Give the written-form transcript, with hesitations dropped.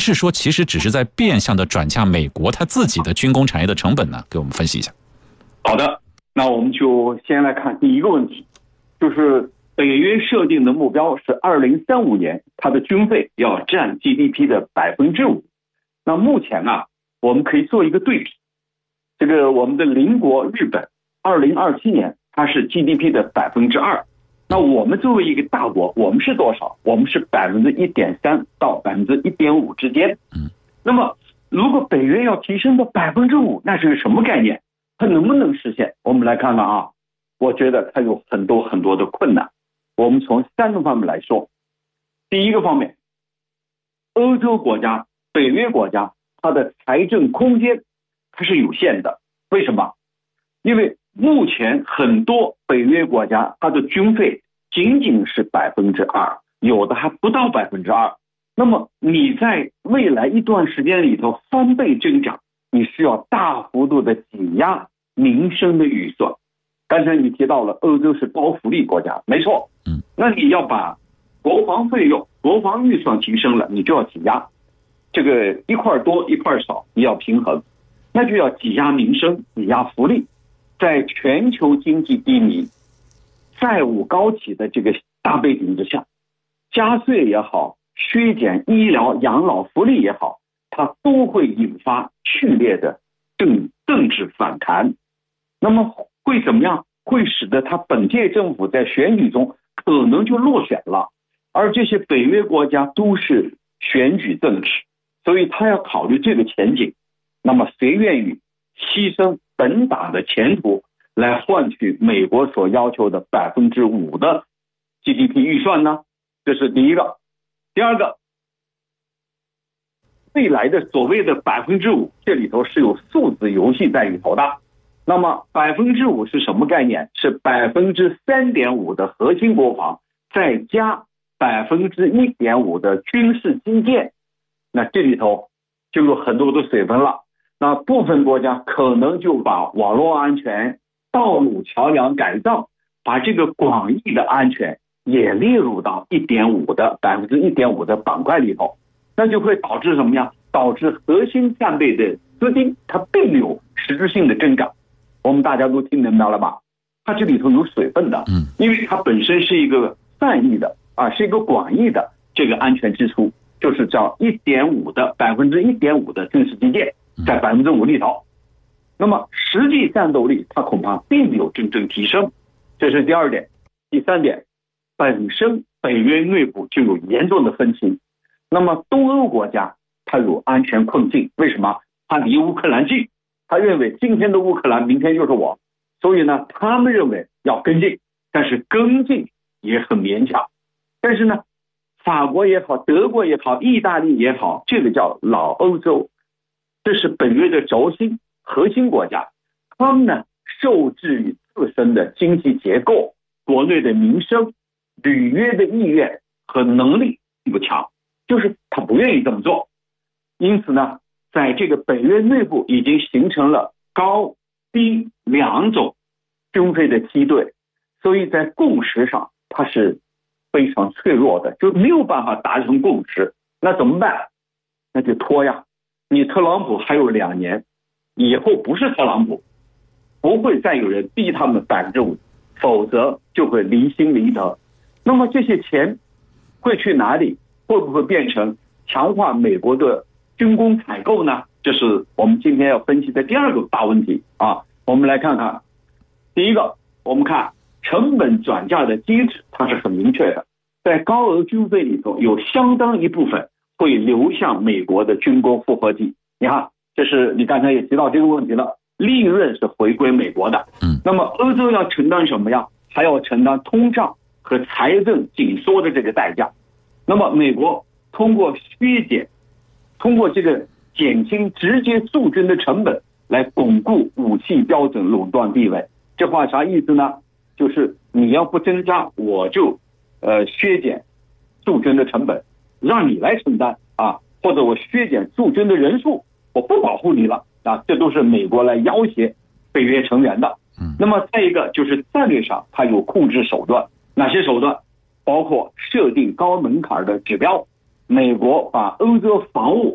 是说其实只是在变相的转嫁美国它自己的军工产业的成本呢？给我们分析一下。 好的，那我们就先来看第一个问题，就是北约设定的目标是2035年它的军费要占 GDP 的5%。那目前我们可以做一个对比，这个我们的邻国日本2027年它是 GDP 的2%，那我们作为一个大国，我们是多少？我们是1.3%到1.5%之间。那么如果北约要提升到5%，那是个什么概念？它能不能实现？我们来看看我觉得它有很多很多的困难。我们从3个方面来说。第一个方面，欧洲国家、北约国家，它的财政空间它是有限的。为什么？因为目前很多北约国家它的军费仅仅是2%，有的还不到2%。那么你在未来一段时间里头翻倍增长，你需要大幅度的挤压民生的预算。刚才你提到了欧洲是高福利国家，没错。那你要把国防费用、国防预算提升了，你就要挤压，这个一块多一块少，你要平衡，那就要挤压民生、挤压福利。在全球经济低迷、债务高企的这个大背景之下，加税也好，削减医疗养老福利也好，它都会引发剧烈的政治反弹。那么会怎么样？会使得它本届政府在选举中可能就落选了。而这些北约国家都是选举政治，所以他要考虑这个前景。那么谁愿意牺牲本党的前途来换取美国所要求的5%的 GDP 预算呢？这是第一个。第二个，未来的所谓的5%，这里头是有数字游戏在里头的。那么5%是什么概念？是3.5%的核心国防，再加1.5%的军事基建。那这里头就有很多的水分了。那部分国家可能就把网络安全、道路桥梁改造，把这个广义的安全也列入到1.5%的板块里头，那就会导致什么呀？导致核心战备的资金它并没有实质性的增长。我们大家都听明白了吧？它这里头有水分的，因为它本身是一个泛义的是一个广义的这个安全支出，就是叫1.5%的军事基建在5%里头。那么实际战斗力它恐怕并没有真正提升，这是第二点。第三点，本身北约内部就有严重的分歧。那么东欧国家它有安全困境，为什么？它离乌克兰近，他认为今天的乌克兰明天就是我，所以呢他们认为要跟进，但是跟进也很勉强。但是呢法国也好，德国也好，意大利也好，这个叫老欧洲，这是北约的轴心核心国家，他们呢受制于自身的经济结构、国内的民生、履约的意愿和能力并不强，就是他不愿意这么做。因此呢在这个北约内部已经形成了高低两种军费的梯队，所以在共识上它是非常脆弱的，就没有办法达成共识。那怎么办？那就拖呀。你特朗普还有2年，以后不是特朗普，不会再有人逼他们5%，否则就会离心离德。那么这些钱会去哪里？会不会变成强化美国的军工采购呢？这是我们今天要分析的第二个大问题我们来看看。第一个，我们看成本转嫁的机制，它是很明确的。在高额军费里头，有相当一部分会流向美国的军工复合体。你看，这是你刚才也提到这个问题了，利润是回归美国的。那么欧洲要承担什么呀？还要承担通胀和财政紧缩的这个代价。那么美国通过削减，通过这个减轻直接驻军的成本，来巩固武器标准垄断地位。这话啥意思呢？就是你要不增加，我就削减驻军的成本，让你来承担或者我削减驻军的人数，我不保护你了这都是美国来要挟北约成员的。那么再一个就是战略上它有控制手段，哪些手段？包括设定高门槛的指标。美国把欧洲防务